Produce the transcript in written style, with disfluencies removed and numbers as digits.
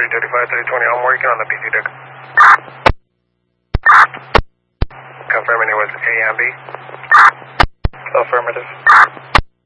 335, 320, I'm working on the PC deck. Confirming it was A and B. Affirmative.